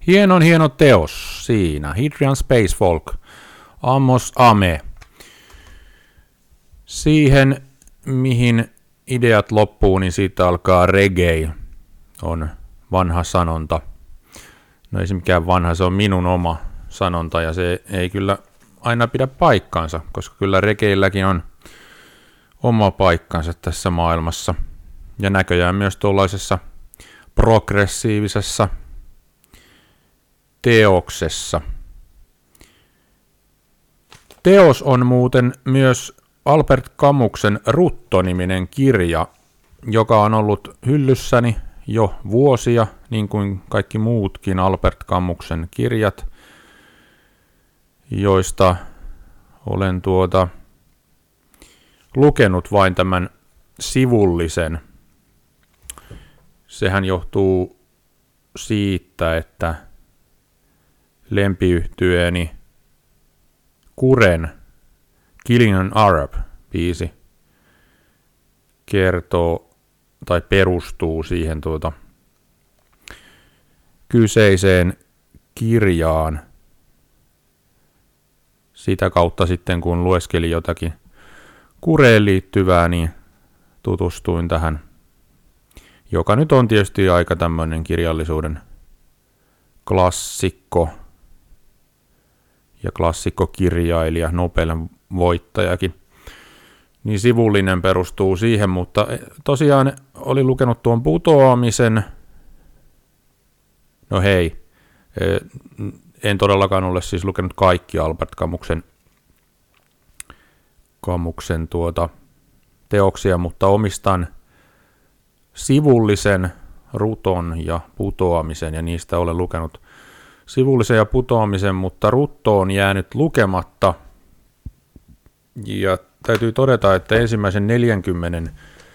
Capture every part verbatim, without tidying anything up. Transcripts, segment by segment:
Hienon hieno teos siinä. Hadrian Space Folk. Amos Ame. Siihen, mihin ideat loppuu, niin siitä alkaa reggae. On vanha sanonta. No ei se mikään vanha, se on minun oma sanonta ja se ei kyllä aina pidä paikkaansa, koska kyllä reggaeilläkin on oma paikkansa tässä maailmassa. Ja näköjään myös tuollaisessa progressiivisessa teoksessa. Teos on muuten myös Albert Camuksen Rutto-niminen kirja, joka on ollut hyllyssäni jo vuosia, niin kuin kaikki muutkin Albert Camuksen kirjat, joista olen tuota lukenut vain tämän sivullisen. Sehän johtuu siitä, että lempiyhtyeeni Kuren Killing an Arab-biisi kertoo tai perustuu siihen tuota kyseiseen kirjaan. Sitä kautta sitten kun lueskelin jotakin Kureen liittyvää, niin tutustuin tähän, joka nyt on tietysti aika tämmöinen kirjallisuuden klassikko ja klassikkokirjailija, Nobelin voittajakin. Niin sivullinen perustuu siihen, mutta tosiaan oli lukenut tuon Putoamisen. No hei, en todellakaan ole siis lukenut kaikki Albert Camuksen, Camuksen tuota teoksia, mutta omistan sivullisen, Ruton ja Putoamisen, ja niistä olen lukenut sivullisen ja Putoamisen, mutta Rutto on jäänyt lukematta. Ja täytyy todeta, että ensimmäisen neljäkymmentä,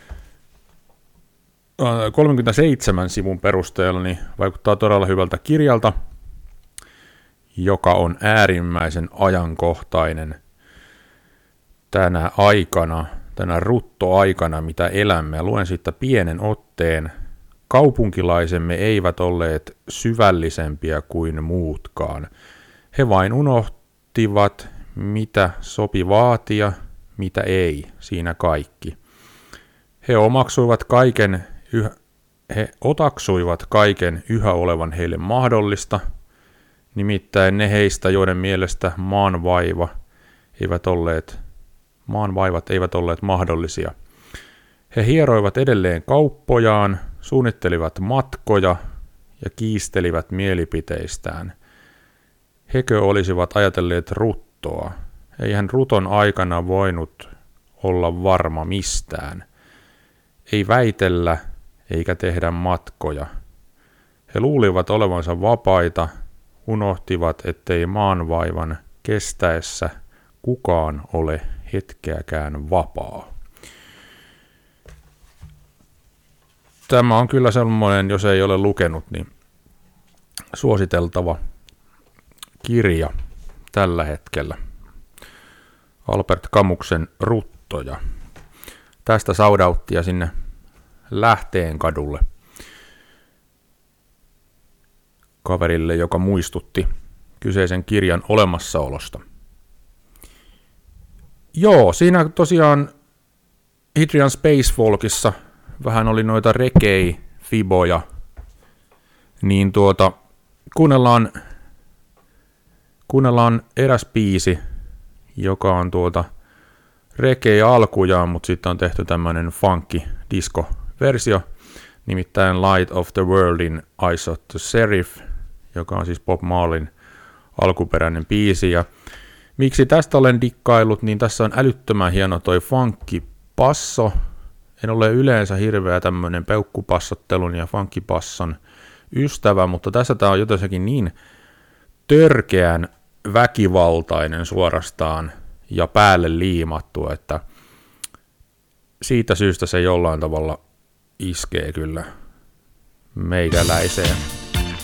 kolmekymmentäseitsemän sivun perusteella niin vaikuttaa todella hyvältä kirjalta, joka on äärimmäisen ajankohtainen tänä aikana, tänä ruttoaikana, mitä elämme. Luen siitä pienen otteen. Kaupunkilaisemme eivät olleet syvällisempiä kuin muutkaan. He vain unohtivat, mitä sopi vaatia, mitä ei, siinä kaikki. He omaksuivat kaiken, yhä, he otaksuivat kaiken yhä olevan heille mahdollista, nimittäin ne heistä, joiden mielestä maan vaiva eivät olleet, maan vaivat eivät olleet mahdollisia. He hieroivat edelleen kauppojaan, suunnittelivat matkoja ja kiistelivät mielipiteistään. Hekö olisivat ajatelleet ruttoa? Eihän ruton aikana voinut olla varma mistään. Ei väitellä eikä tehdä matkoja. He luulivat olevansa vapaita, unohtivat, ettei maanvaivan kestäessä kukaan ole hetkeäkään vapaa. Tämä on kyllä semmoinen, jos ei ole lukenut, niin suositeltava kirja tällä hetkellä. Albert Camuksen Ruttoja. Tästä saudauttia sinne Lähteenkadulle kaverille, joka muistutti kyseisen kirjan olemassaolosta. Joo, siinä tosiaan Hadrian Space Folkissa vähän oli noita reggae-fiboja, niin tuota, kuunnellaan, kuunnellaan eräs biisi, joka on tuota reggae alkujaan, mutta sitten on tehty tämmöinen funky disco-versio, nimittäin Light of the Worldin Eyes of the Seraph, joka on siis Bob Marleyn alkuperäinen biisi. Ja miksi tästä olen dikkaillut, niin tässä on älyttömän hieno toi funky passo. En ole yleensä hirveä tämmöinen peukkupassottelun ja funkipasson ystävä, mutta tässä tämä on jotenkin niin törkeän väkivaltainen suorastaan ja päälle liimattu, että siitä syystä se jollain tavalla iskee kyllä meikäläiseen.